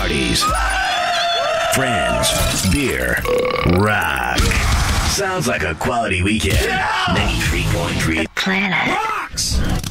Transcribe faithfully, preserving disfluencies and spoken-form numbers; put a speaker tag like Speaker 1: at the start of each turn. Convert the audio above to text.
Speaker 1: parties, friends, beer, rock. Sounds like a quality weekend. ninety-three point three
Speaker 2: Planet
Speaker 1: Rocks!